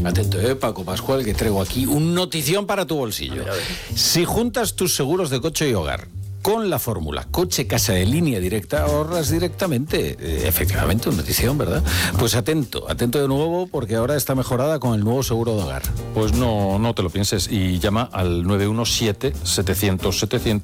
Atento, Paco Pascual, que traigo aquí un notición para tu bolsillo. A ver. Si juntas tus seguros de coche y hogar con la fórmula coche-casa de línea directa, ahorras directamente. Efectivamente, una notición, ¿verdad? Pues atento de nuevo, porque ahora está mejorada con el nuevo seguro de hogar. Pues no te lo pienses y llama al 917-700-700